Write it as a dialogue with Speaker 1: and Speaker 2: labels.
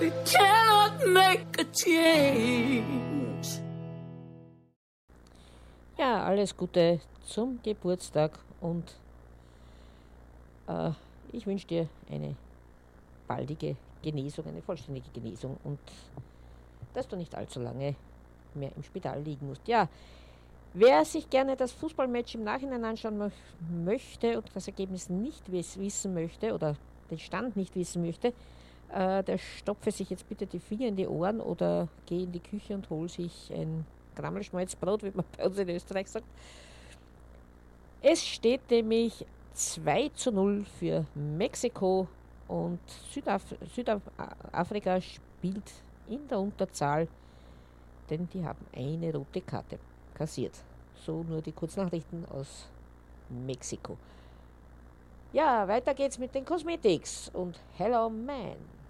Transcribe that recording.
Speaker 1: Cannot make a change.
Speaker 2: Ja, alles Gute zum Geburtstag und ich wünsche dir eine baldige Genesung, eine vollständige Genesung und dass du nicht allzu lange mehr im Spital liegen musst. Ja, wer sich gerne das Fußballmatch im Nachhinein anschauen möchte und das Ergebnis nicht wissen möchte oder den Stand nicht wissen möchte, der stopfe sich jetzt bitte die Finger in die Ohren oder geh in die Küche und hol sich ein Grammelschmalzbrot, wie man bei uns in Österreich sagt. Es steht nämlich 2:0 für Mexiko und Südafrika spielt in der Unterzahl, denn die haben eine rote Karte kassiert. So nur die Kurznachrichten aus Mexiko. Ja, weiter geht's mit den Cosmetics und Hello Man.